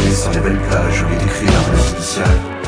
sur les belles plages, au lieu d'écrire un initial.